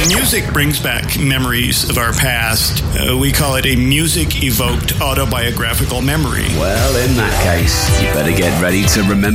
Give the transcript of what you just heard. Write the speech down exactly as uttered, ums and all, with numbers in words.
When music brings back memories of our past, uh, we call it a music-evoked autobiographical memory. Well, in that case, you better get ready to remember